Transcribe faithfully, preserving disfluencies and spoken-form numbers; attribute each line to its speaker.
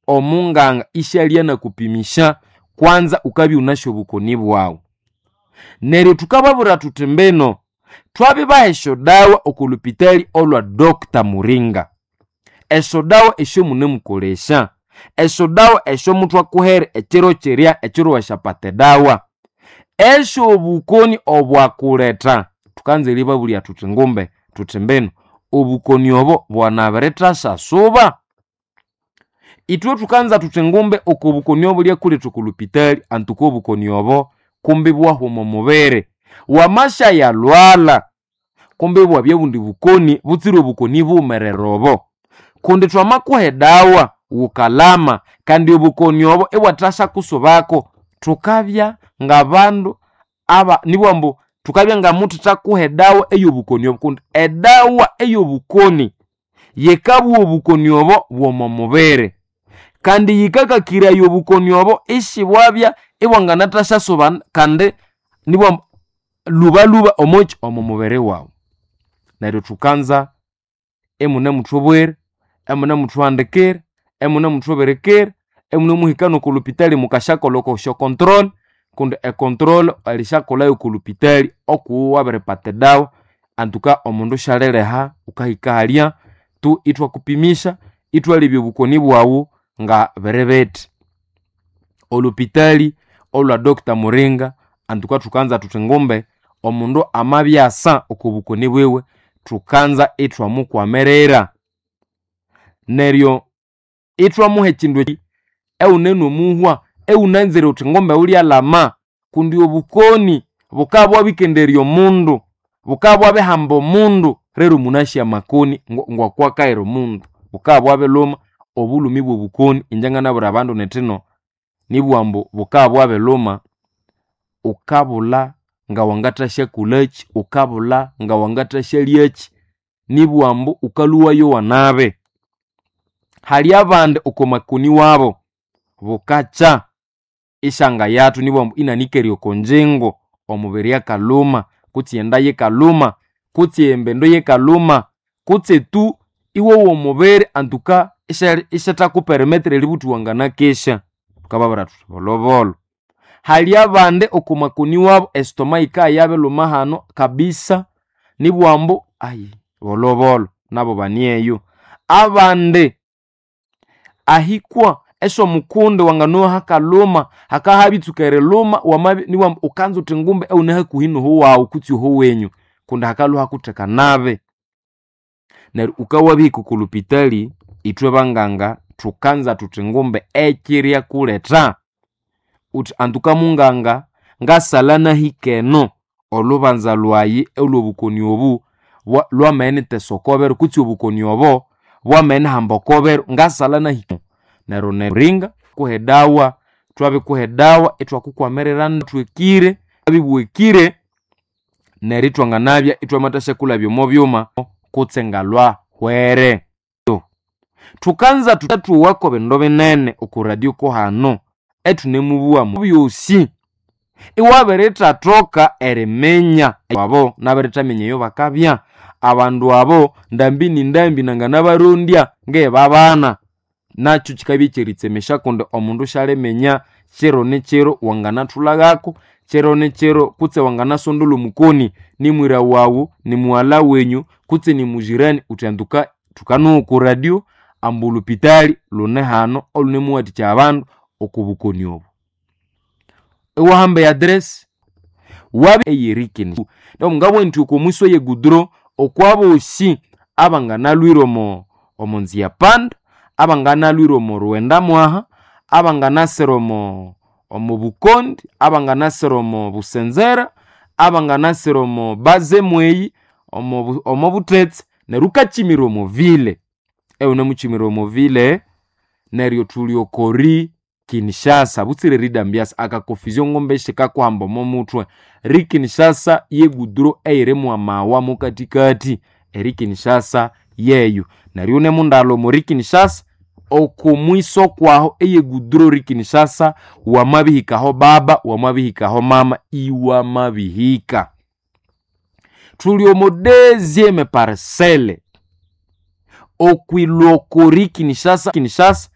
Speaker 1: omunganga ishalia na kupimisha kwanza ukabi unashobukoni bwawe. Neryo tukababura tutembeno twabiba esho dawa okulupitali olwa Doctor Muringa. Esho dawa esho munemukolesha. Esho dawa esho mutwa kuhere echiro cheria echiro washapate dawa. Esho obukoni obwakuleta tukanze liba buli atutengombe tutembeno obukoni obo bwanabereta sasuba. Itwe tukanza tutengombe okubukoni obo lya kule tukulupitali antuko obukoni obo kumbe bwaho mu mubere wamasha ya lwala kumbe bwa byabundi bukoni butsiro bukoni bumererobo kundi twamakuhe dawa ukalama kandi obukoni obo ebwatasha kusobako tukabya ngabandu aba nibwambo tukabya nga mutu takuhe dawa eyo bukoni obo kundi edawa eyo bukoni yekabu obukoni obo bwo mu mubere kandi yikakakira yo bukoni obo ishibwabya ibwanga natasha soban kandi nibwa luba luba omochi omumubere wawo. Neryo tukanza emune mutubwere emune mutwandekere emune mutuberekere emune muhikano kulupitali mukashakoloko sho control kundi e control alishakola yo kulupitali okuwa berepate dawa antuka omundu shaleleha ukahika halia tu itwa kupimisha itwa libyo bukoni bwawo nga berebeti. Olupitali olwa Doctor Muringa antuka tukanza tutengombe omundu amabyasa okubukoni bwewe tukanza itwa mukwamerera. Neryo itwa muhe kindu euneno muhwa eunanzere utengombe uli alama kundi obukoni bukabwa bikenderyo mundu bukabwa behambo mundu rero munashya makoni ngwa kwa kairo mundu bukabwa beloma obulumi bwo bukoni injanga nabura abandu netino nibwambo bukabwa beloma ukabula nga wangatasha kulachi ukabula nga wangatasha liachi nibwambo ukaluwa yo wanabe hali abande ukomakuni wabo bukacha ishanga yatu nibwambo inanikeryo konjengo omubiri ya kaluma kuti enda ye kaluma kuti embendo ye kaluma kuti tu iwo wo mubiri antuka isha isha ku perimeter libutu wangana kesha tukababara tubolobolo hali abande okumakuni wabo estomaika yabe lumahano kabisa nibwambo ayi bolobolo nabo banieyo abande ahikwa esho mukunde wangano hakaluma hakahabitukere luma wamabi nibwambo ukanzo tengumbe au naha kuhino huwa ukuti ho wenyu kunda hakalu hakuteka nabe na ukawabi kukulupitali itwe banganga tukanza tutengombe ekiria kuleta uti antuka munganga ngasalana hikeno olubanza lwayi olubukoni obu lwamene tesokobero kuti obukoni obo bwamene hambokobero ngasalana hikeno nero neringa kuhedawa twabe kuhedawa etwa kukwamerera twekire abibwekire neritwa nganabya itwa matasha kula byomo byoma kutsengalwa hwere tukanza tutatu wako bendo benene okuradio ko hano etunemubuwa mu byosi iwabereta toka eremenya abo nabereta menyeyo bakabya abandu abo ndambini ndambi nangana barondya nge babana nacho kikabicheritsemesha konde omundu shalemenya chero ne chero wangana tulagako chero ne chero kutse wangana sondolo mukoni ni mwira wawu ni mwala wenyu kutse ni mujirani utanduka tukano ku radio ambulupitali lone hano olune muwati chabandu okubukoni obo ewahambe address wabe eyirikini ndo ngabo nti ko mwiso ye gudro okwabo osi abangana lwiro mo omonzi ya pand abangana lwiro mo Rwenda mwaha abangana sero mo omubukondi abangana sero mo Busenzera abangana sero mo Bazemweyi omo omobutetse neruka chimiro mo vile ewe nemuchimiro mo vile neryo tulio kori Kinshasa butsire ridambias aka confusion ngombe shika kwamba mo mutwe ri Kinshasa ye gudro eire mu amawa mu katikati eri Kinshasa yeyu neryo ne mundalo mo ri Kinshasa okumwiso kwaho eye gudro ri Kinshasa wa mabihika ho baba wa mabihika ho mama iwa mabihika tulio mo deuxième parcelle okwiloko ri Kinshasa Kinshasa